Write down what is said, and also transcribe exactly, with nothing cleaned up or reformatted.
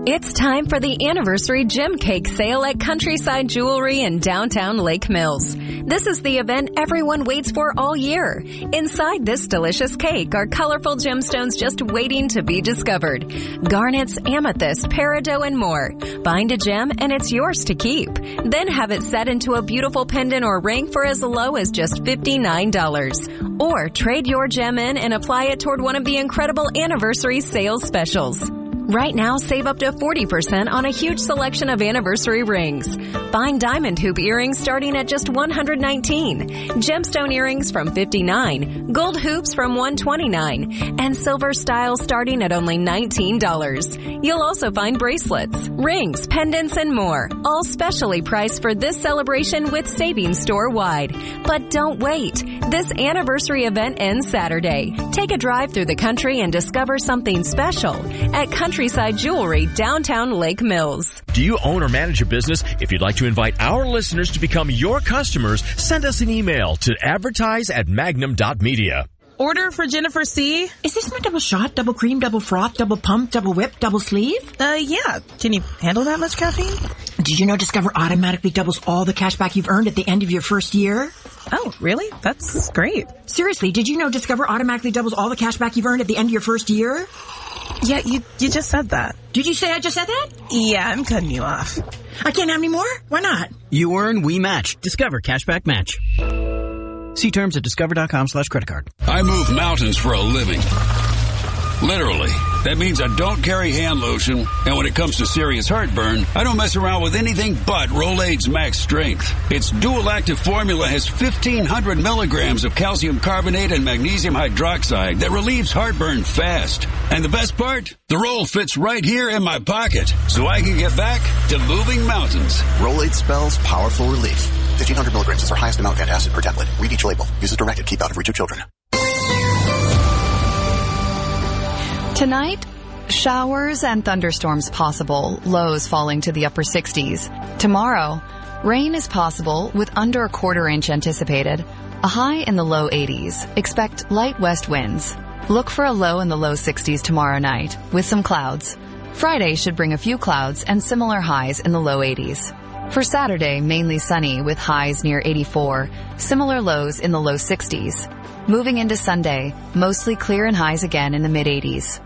It's time for the anniversary gem cake sale at Countryside Jewelry in downtown Lake Mills. This is the event everyone waits for all year. Inside this delicious cake are colorful gemstones just waiting to be discovered. Garnets, amethyst, peridot, and more. Find a gem and it's yours to keep. Then have it set into a beautiful pendant or ring for as low as just fifty-nine dollars. Or trade your gem in and apply it toward one of the incredible anniversary sales specials. Right now, save up to forty percent on a huge selection of anniversary rings. Find diamond hoop earrings starting at just one hundred nineteen dollars, gemstone earrings from fifty-nine dollars, gold hoops from one hundred twenty-nine dollars, and silver styles starting at only nineteen dollars. You'll also find bracelets, rings, pendants, and more, all specially priced for this celebration with savings store-wide. But don't wait. This anniversary event ends Saturday. Take a drive through the country and discover something special at Countryside Jewelry, downtown Lake Mills. Do you own or manage a business? If you'd like to invite our listeners to become your customers, send us an email to advertise at magnum dot media. Order for Jennifer C. Is this my double shot, double cream, double froth, double pump, double whip, double sleeve? Uh, yeah. Can you handle that much caffeine? Did you know Discover automatically doubles all the cash back you've earned at the end of your first year? Oh, really? That's great. Seriously, did you know Discover automatically doubles all the cash back you've earned at the end of your first year? Yeah, you you just said that. Did you say I just said that? Yeah, I'm cutting you off. I can't have any more? Why not? You earn, we match. Discover Cashback Match. See terms at discover.com slash credit card. I move mountains for a living. Literally. That means I don't carry hand lotion, and when it comes to serious heartburn, I don't mess around with anything but Rolaids Max Strength. Its dual-active formula has fifteen hundred milligrams of calcium carbonate and magnesium hydroxide that relieves heartburn fast. And the best part? The roll fits right here in my pocket, so I can get back to moving mountains. Rolaids spells powerful relief. fifteen hundred milligrams is our highest amount of antacid per tablet. Read each label. Use as directed. Keep out of reach of children. Tonight, showers and thunderstorms possible, lows falling to the upper sixties. Tomorrow, rain is possible with under a quarter inch anticipated, a high in the low eighties. Expect light west winds. Look for a low in the low sixties tomorrow night, with some clouds. Friday should bring a few clouds and similar highs in the low eighties. For Saturday, mainly sunny with highs near eighty-four, similar lows in the low sixties. Moving into Sunday, mostly clear and highs again in the mid eighties.